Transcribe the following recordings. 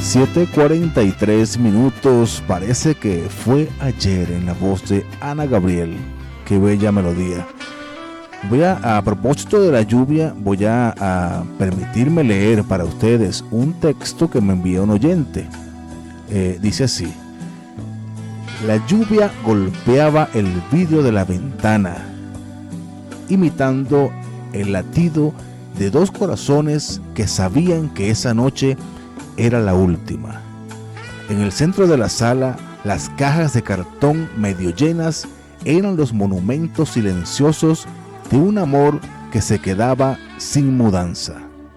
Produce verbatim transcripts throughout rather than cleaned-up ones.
siete cuarenta y tres minutos, parece que fue ayer en la voz de Ana Gabriel. Qué bella melodía. Voy a, a propósito de la lluvia, voy a, a permitirme leer para ustedes un texto que me envió un oyente. Eh, dice así: la lluvia golpeaba el vidrio de la ventana, imitando el latido de dos corazones que sabían que esa noche era la última. En el centro de la sala, las cajas de cartón medio llenas eran los monumentos silenciosos de un amor que se quedaba sin mudanza.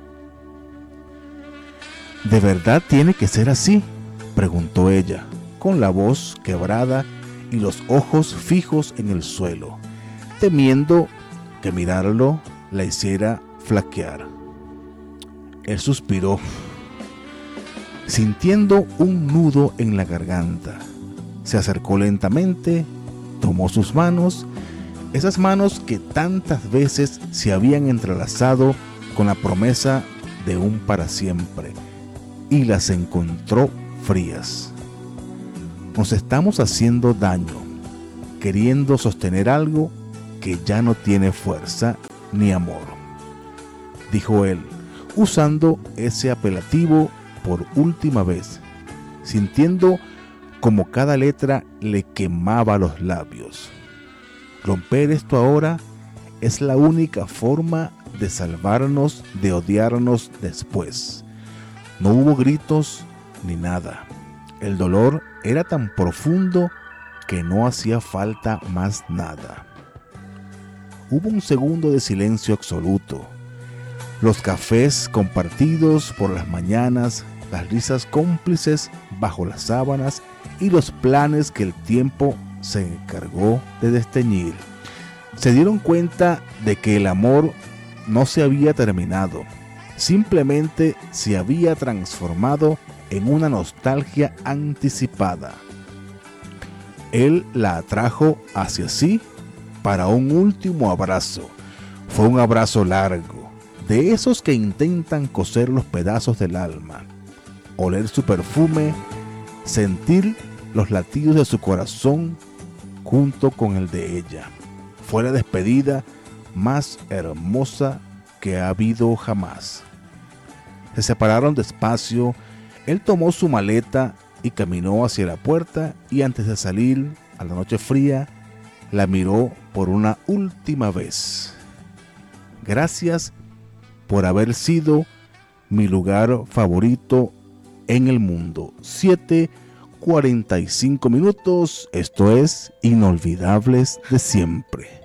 ¿De verdad tiene que ser así?, preguntó ella, con la voz quebrada y los ojos fijos en el suelo, temiendo que mirarlo la hiciera flaquear. Él suspiró, sintiendo un nudo en la garganta. Se acercó lentamente, tomó sus manos, esas manos que tantas veces se habían entrelazado con la promesa de un para siempre, y las encontró frías. Nos estamos haciendo daño, queriendo sostener algo que ya no tiene fuerza ni amor, dijo él, usando ese apelativo por última vez, sintiendo como cada letra le quemaba los labios. Romper esto ahora es la única forma de salvarnos de odiarnos después. No hubo gritos ni nada. El dolor era tan profundo que no hacía falta más nada. Hubo un segundo de silencio absoluto. Los cafés compartidos por las mañanas, las risas cómplices bajo las sábanas y los planes que el tiempo se encargó de desteñir. Se dieron cuenta de que el amor no se había terminado, simplemente se había transformado en una nostalgia anticipada. Él la atrajo hacia sí para un último abrazo. Fue un abrazo largo, de esos que intentan coser los pedazos del alma, oler su perfume, sentir los latidos de su corazón junto con el de ella. Fue la despedida más hermosa que ha habido jamás. Se separaron despacio. Él tomó su maleta y caminó hacia la puerta, y antes de salir a la noche fría, la miró por una última vez. Gracias por haber sido mi lugar favorito en el mundo. siete cuarenta y cinco minutos, esto es Inolvidables de Siempre.